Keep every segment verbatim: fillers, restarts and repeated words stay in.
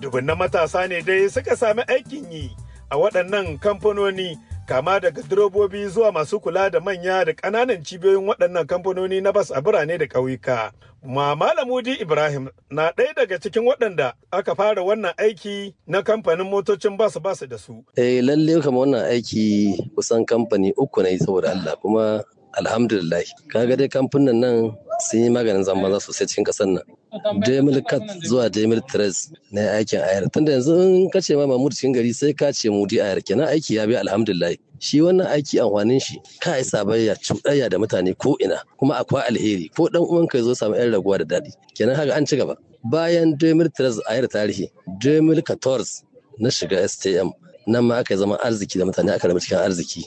Dubunnan matasa ne dai suka sami aikin yi a waɗannan kamfanoni, kama daga direbobi zuwa masu kula da manya da ƙananan cibiyoyin waɗannan kamfanoni na bas a birane da ƙauyuka. Ma Malamudi Ibrahim na ɗaya daga cikin waɗanda aka fara wannan aiki na kamfanin motocin bas bas da su. Eh lalle kama wannan aiki kusan kamfani uku ne saboda Allah, kuma alhamdulillah kaga dai kamfanin nan sun yi maganin zamba sosai cikin ƙasar nan. Demil Cat zuwa Demil Tres na aikin ayar. Tunda yanzu in ka ce ma Mahmud cikin gari sai ka ce Mudi ayar, kenan aiki ya bi alhamdulillah. Shi wannan aiki amfanin shi ka yi sabayya cuɗayya da mutane ko ina, kuma akwai alheri ko dan uwanka ya zo samu yan raguwa da daɗi. Kenan haka an ci gaba. Bayan Demil Tres ayar tarihi, Demil Catorze na shiga S T M, nan ma aka zama arziki da mutane aka raba cikin arziki.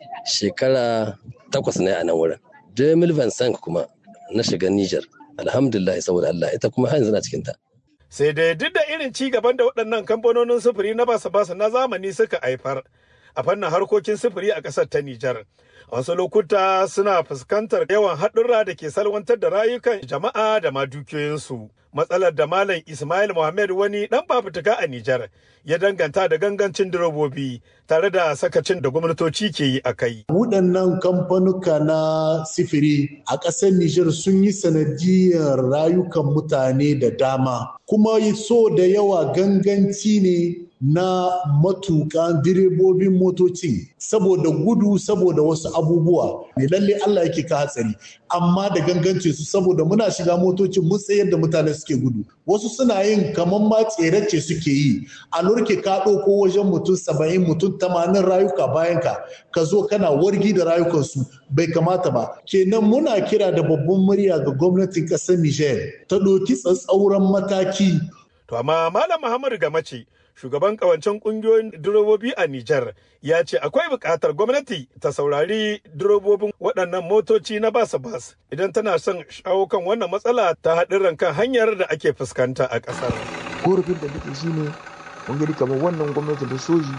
Shekara takwas ne a nan wurin. Demil Vincent kuma na shiga Niger. Alhamdulillah saboda Allah, ita kuma har yanzu na cikin ta. Sai dai duk da irin ci gaban da waɗannan kamfanonin sufuri na basa-basa na zamani suka haifar a fannin harkokin sufuri a ƙasar ta Nijar, wasu lokuta suna fuskantar yawan haɗurra da ke salwantar da rayukan jama'a da ma dukiyoyinsu. Matsalar da Malam Ismail Mohammed, wani ɗan fafutuka a Nijar, ya danganta da gangancin direbobi tare da sakacin da gwamnatoci ke yi a kai. Waɗannan kamfanuka na sifiri a ƙasar Nijar sun yi sanadiyar rayukan mutane da dama, kuma so da yawa ganganci ne na matuƙan direbobin motoci saboda gudu, saboda wasu abubuwa ne. Lalle Allah yake ka hatsari, amma da gangance su saboda muna shiga motocin mun tsayar da mutane suke gudu. Wasu suna yin kamar ma tserace suke yi, a lurke ka ɗauko wajen mutum saba'in mutum tamanin rayuka bayan ka ka zo kana wargi da rayukansu, bai kamata ba. Kenan muna kira da babban murya ga gwamnatin ƙasar Nijar ta ɗauki tsatsauran mataki. To amma Malam Muhammadu Gamace, shugaban kawancen kungiyoyin direbobi a Nijar, ya ce akwai buƙatar gwamnati ta saurari direbobin waɗannan motoci na bas-bas idan tana son shawo kan wannan matsala ta haɗin kan hanyar da ake fuskanta a ƙasar. Korafin da nake shi ne, mun gani kamar wannan gwamnati da soji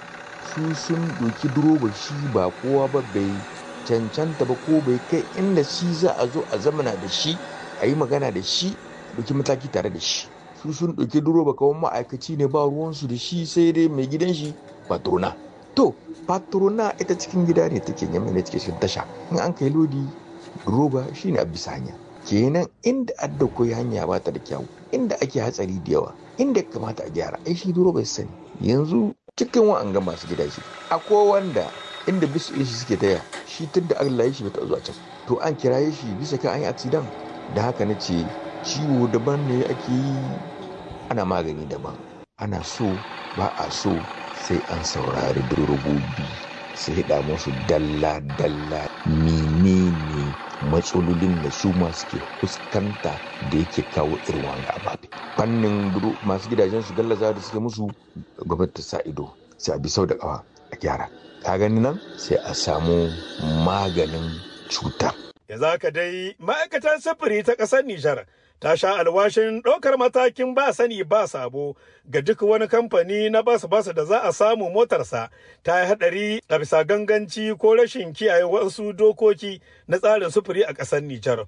su sun doki direba shi ba kowa ba, bai cancanta ba ko bai kai inda shi za a zo a zamana da shi a yi magana da shi, doki mataki tare da shi. Su sun ɗauki direba kawai ma'aikaci ne, ba ruwansu da shi sai dai mai gidan shi patrona. To patrona ita cikin gida ne take yamma ne take cikin tasha, in an kai lodi direba shi ne a bisa hanya. Kenan inda adda koyi hanya ba ta da kyau, inda ake hatsari da yawa, inda ya kamata a gyara, ai shi direba ya sani. Yanzu cikin wa'anga masu gida shi akwai wanda inda bisu shi suke taya shi tun da Allah ya shi bata zuwa can, to an kiraye shi bisa kan an yi accident. Da haka na ce ciwo daban ne ake yi, ana magani daban. Ana so ba a so sai an saurari direbobi, sai hida musu dalla-dalla menene matsalolin da su ma suke fuskanta da yake kawo irin wanga ababe. Fannin masu gidajen su gallaza da suke musu, gwamnati sa ido sai a bi sau da kawa a gyara. Ka gani nan sai a samu maganin cuta. Yanzu haka dai ma'aikatar sufuri ta ƙasar Nijar ta sha alwashin ɗaukar matakin ba sani ba sabo ga duk wani kamfani na bas-bas da za a samu motarsa ta yi haɗari a bisa ganganci ko rashin kiyaye wasu dokoki na tsarin sufuri a ƙasar Nijar.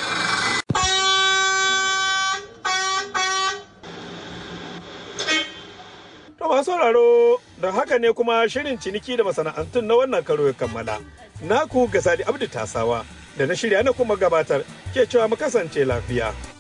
To masu sauraro, don haka ne kuma shirin ciniki da masana'antun na wannan karo ya kammala. Naku Gasali Abdu Tasawa da na shirya na kuma gabatar ke cewa mu kasance lafiya.